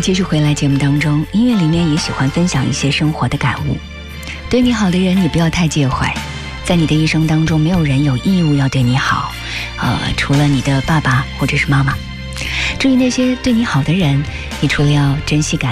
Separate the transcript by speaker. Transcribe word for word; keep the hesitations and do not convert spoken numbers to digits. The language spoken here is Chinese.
Speaker 1: 继续回来节目当中，音乐里面也喜欢分享一些生活的感悟。对你好的人，你不要太介怀，在你的一生当中，没有人有义务要对你好，呃，除了你的爸爸或者是妈妈。至于那些对你好的人，你除了要珍惜感